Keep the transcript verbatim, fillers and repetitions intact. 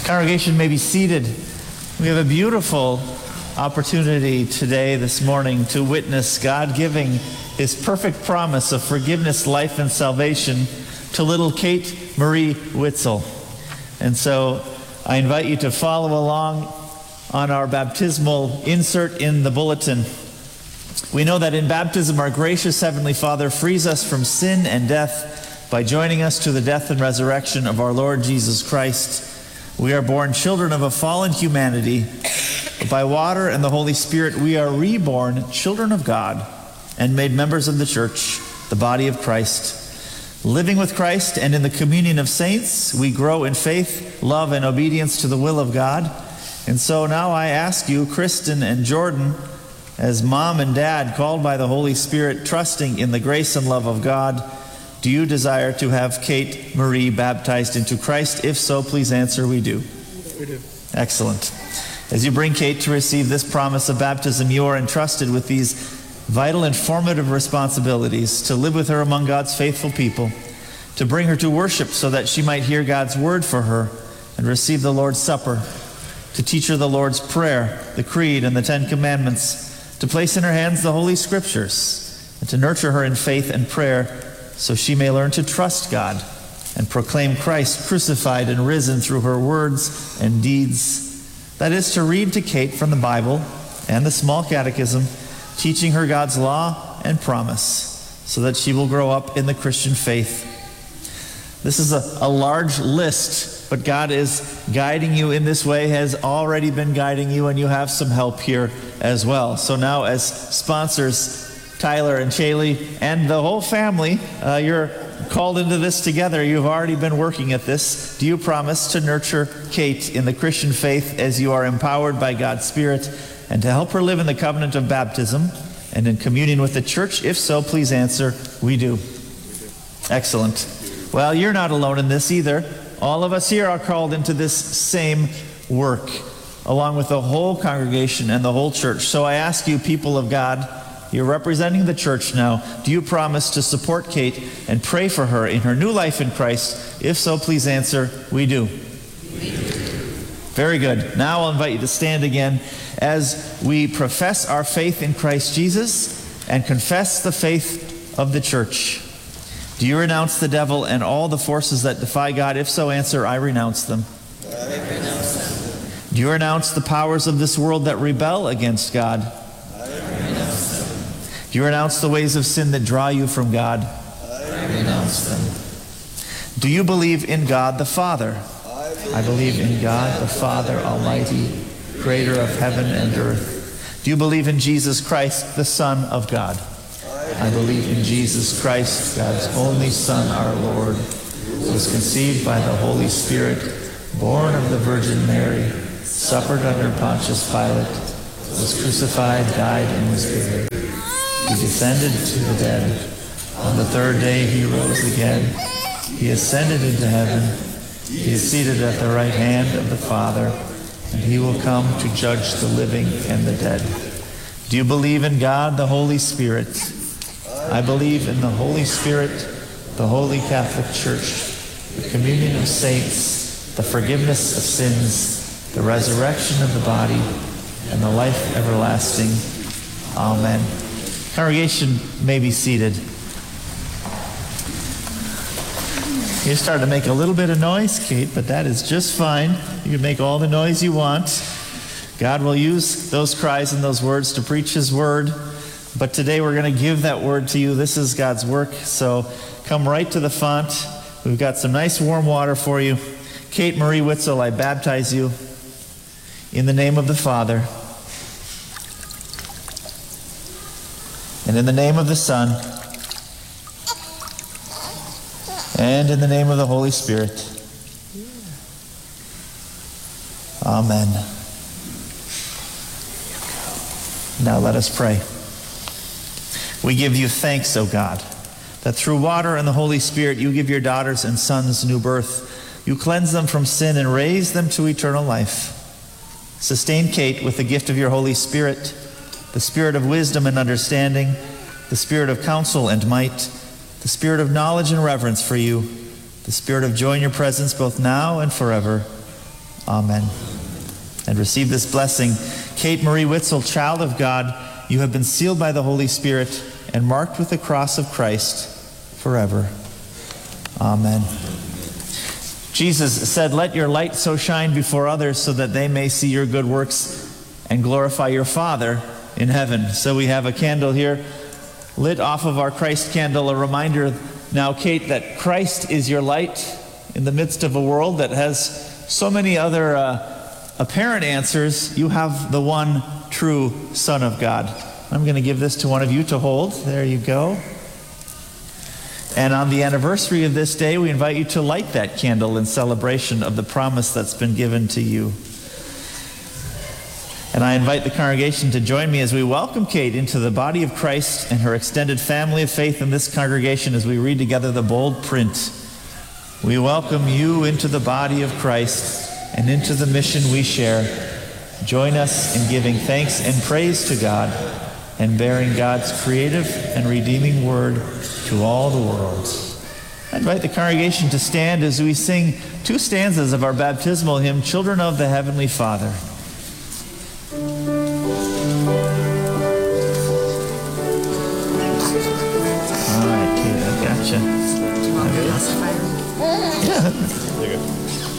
Congregation may be seated. We have a beautiful opportunity today, this morning, to witness God giving His perfect promise of forgiveness, life, and salvation to little Kate Marie Witzel. And so I invite you to follow along on our baptismal insert in the bulletin. We know that in baptism, our gracious Heavenly Father frees us from sin and death by joining us to the death and resurrection of our Lord Jesus Christ. We are born children of a fallen humanity, but by water and the Holy Spirit we are reborn children of God and made members of the church, the body of Christ. Living with Christ and in the communion of saints, we grow in faith, love, and obedience to the will of God. And so now I ask you, Kristen and Jordan, as mom and dad called by the Holy Spirit, trusting in the grace and love of God, do you desire to have Kate Marie baptized into Christ? If so, please answer, we do. We do. Excellent. As you bring Kate to receive this promise of baptism, you are entrusted with these vital and formative responsibilities: to live with her among God's faithful people, to bring her to worship so that she might hear God's word for her and receive the Lord's Supper, to teach her the Lord's Prayer, the Creed, and the Ten Commandments, to place in her hands the Holy Scriptures, and to nurture her in faith and prayer so she may learn to trust God and proclaim Christ crucified and risen through her words and deeds. That is, to read to Kate from the Bible and the small catechism, teaching her God's law and promise so that she will grow up in the Christian faith. This is a, a large list, but God is guiding you in this way, has already been guiding you, and you have some help here as well. So now, as sponsors, Tyler and Shaylee and the whole family, uh, you're called into this together. You've already been working at this. Do you promise to nurture Kate in the Christian faith as you are empowered by God's Spirit, and to help her live in the covenant of baptism and in communion with the church? If so, please answer, we do. Excellent. Well, you're not alone in this either. All of us here are called into this same work, along with the whole congregation and the whole church. So I ask you, people of God, you're representing the church now. Do you promise to support Kate and pray for her in her new life in Christ? If so, please answer, we do. We do. Very good. Now I'll invite you to stand again as we profess our faith in Christ Jesus and confess the faith of the church. Do you renounce the devil and all the forces that defy God? If so, answer, I renounce them. I renounce them. Do you renounce the powers of this world that rebel against God? I renounce them. Do you renounce the ways of sin that draw you from God? I renounce them. Do you believe in God the Father? I believe in God the Father Almighty, creator of heaven and earth. Do you believe in Jesus Christ, the Son of God? I believe in Jesus Christ, God's only Son, our Lord, who was conceived by the Holy Spirit, born of the Virgin Mary, suffered under Pontius Pilate, was crucified, died, and was buried. He descended to the dead. On the third day he rose again. He ascended into heaven. He is seated at the right hand of the Father, and he will come to judge the living and the dead. Do you believe in God, the Holy Spirit? I believe in the Holy Spirit, the Holy Catholic Church, the communion of saints, the forgiveness of sins, the resurrection of the body, and the life everlasting. Amen. Congregation may be seated. You started to make a little bit of noise, Kate, but that is just fine. You can make all the noise you want. God will use those cries and those words to preach His word. But today we're going to give that word to you. This is God's work, so come right to the font. We've got some nice warm water for you. Kate Marie Witzel, I baptize you in the name of the Father, and in the name of the Son, and in the name of the Holy Spirit. Amen. Now let us pray. We give you thanks, O God, that through water and the Holy Spirit you give your daughters and sons new birth. You cleanse them from sin and raise them to eternal life. Sustain Kate with the gift of your Holy Spirit, the spirit of wisdom and understanding, the spirit of counsel and might, the spirit of knowledge and reverence for you, the spirit of joy in your presence both now and forever. Amen. And receive this blessing. Kate Marie Witzel, child of God, you have been sealed by the Holy Spirit and marked with the cross of Christ forever. Amen. Jesus said, let your light so shine before others so that they may see your good works and glorify your Father in heaven. So we have a candle here lit off of our Christ candle, a reminder now, Kate, that Christ is your light in the midst of a world that has so many other uh, apparent answers. You have the one true Son of God. I'm going to give this to one of you to hold. There you go. And on the anniversary of this day, we invite you to light that candle in celebration of the promise that's been given to you. And I invite the congregation to join me as we welcome Kate into the body of Christ and her extended family of faith in this congregation as we read together the bold print. We welcome you into the body of Christ and into the mission we share. Join us in giving thanks and praise to God and bearing God's creative and redeeming word to all the world. I invite the congregation to stand as we sing two stanzas of our baptismal hymn, Children of the Heavenly Father. All right, Kate, I gotcha. Do you want me to pacify her? Yeah.